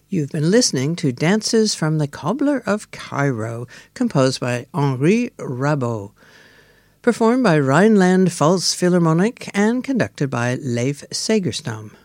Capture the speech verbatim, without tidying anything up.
You've been listening to Dances from the Cobbler of Cairo, composed by Henri Rabault, performed by Rhineland Pfalz Philharmonic and conducted by Leif Segerstam.